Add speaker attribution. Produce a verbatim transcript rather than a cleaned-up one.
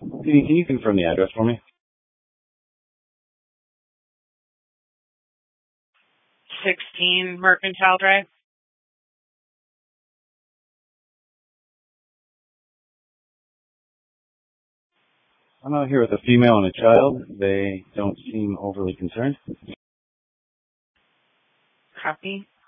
Speaker 1: Can you, can you confirm the address for me?
Speaker 2: sixteen Mercantile Drive.
Speaker 1: I'm out here with a female and a child. They don't seem overly concerned.
Speaker 2: Copy.